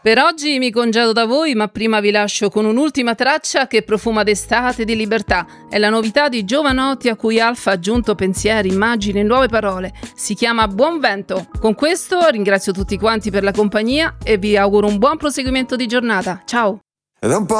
Per oggi mi congedo da voi, ma prima vi lascio con un'ultima traccia che profuma d'estate e di libertà. È la novità di Jovanotti, a cui Alfa ha aggiunto pensieri, immagini e nuove parole. Si chiama Buon Vento. Con questo ringrazio tutti quanti per la compagnia e vi auguro un buon proseguimento di giornata. Ciao! Ed è un po'